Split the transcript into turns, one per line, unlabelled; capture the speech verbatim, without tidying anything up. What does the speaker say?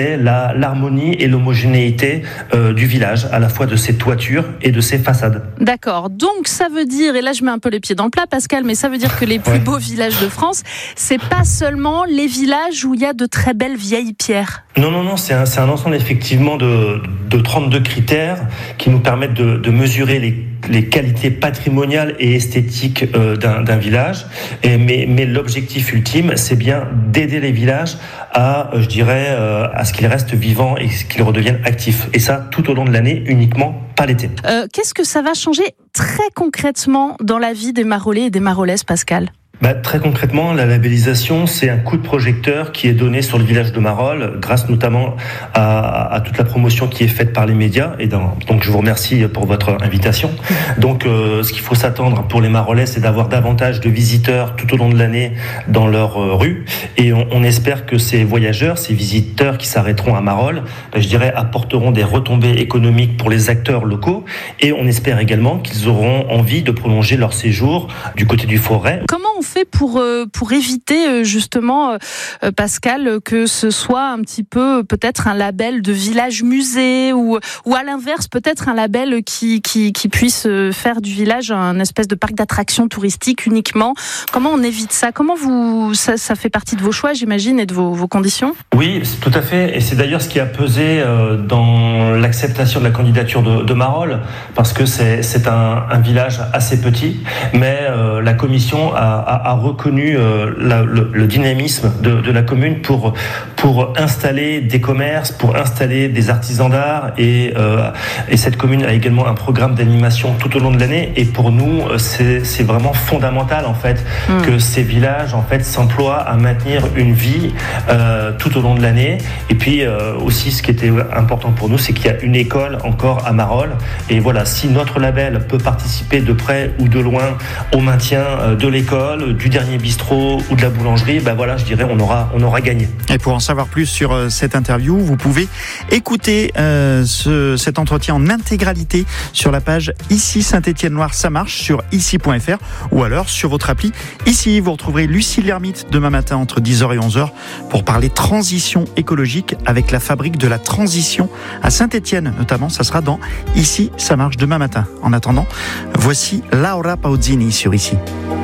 La, l'harmonie et l'homogénéité euh, du village, à la fois de ses toitures et de ses façades.
D'accord, donc ça veut dire, et là je mets un peu les pieds dans le plat Pascal, mais ça veut dire que les plus ouais. beaux villages de France, c'est pas seulement les villages où il y a de très belles vieilles pierres.
Non, non, non, c'est un, c'est un ensemble effectivement de, de trente-deux critères qui nous permettent de, de mesurer les, les qualités patrimoniales et esthétiques euh, d'un, d'un village. Et, mais, mais l'objectif ultime, c'est bien d'aider les villages à, je dirais, euh, à ce qu'ils restent vivants et qu'ils redeviennent actifs. Et ça, tout au long de l'année, uniquement, pas l'été.
Euh, qu'est-ce que ça va changer très concrètement dans la vie des Marolais et des Marolaises, Pascal ?
Bah, très concrètement, la labellisation, c'est un coup de projecteur qui est donné sur le village de Marolles, grâce notamment à, à toute la promotion qui est faite par les médias. Et dans, donc, je vous remercie pour votre invitation. Donc, euh, ce qu'il faut s'attendre pour les Marolais, c'est d'avoir davantage de visiteurs tout au long de l'année dans leur euh, rue. Et on, on espère que ces voyageurs, ces visiteurs qui s'arrêteront à Marolles, bah, je dirais, apporteront des retombées économiques pour les acteurs locaux. Et on espère également qu'ils auront envie de prolonger leur séjour du côté du Forêt.
Comment on fait pour euh, pour éviter justement euh, Pascal que ce soit un petit peu peut-être un label de village musée ou ou à l'inverse peut-être un label qui qui qui puisse faire du village un espèce de parc d'attractions touristiques uniquement. Comment on évite ça ? Comment vous ça ça fait partie de vos choix, j'imagine, et de vos vos conditions ?
Oui, tout à fait, et c'est d'ailleurs ce qui a pesé euh, dans l'acceptation de la candidature de, de Marolles, parce que c'est c'est un un village assez petit, mais euh, la commission a a, a reconnu euh, la, le, le dynamisme de, de la commune pour, pour installer des commerces, pour installer des artisans d'art, et, euh, et cette commune a également un programme d'animation tout au long de l'année, et pour nous c'est, c'est vraiment fondamental en fait mmh. que ces villages en fait s'emploient à maintenir une vie euh, tout au long de l'année. Et puis euh, aussi ce qui était important pour nous, c'est qu'il y a une école encore à Marolles, et voilà, si notre label peut participer de près ou de loin au maintien de l'école, du dernier bistrot ou de la boulangerie, ben voilà, je dirais on aura, on aura gagné.
Et pour en savoir plus sur euh, cette interview, vous pouvez écouter euh, ce, cet entretien en intégralité sur la page Ici Saint-Étienne-Loire, ça marche sur ici point f r ou alors sur votre appli. Ici, vous retrouverez Lucille Lermite demain matin entre dix heures et onze heures pour parler transition écologique avec la fabrique de la transition à Saint-Étienne notamment. Ça sera dans Ici, ça marche demain matin. En attendant, voici Laura Pausini sur Ici.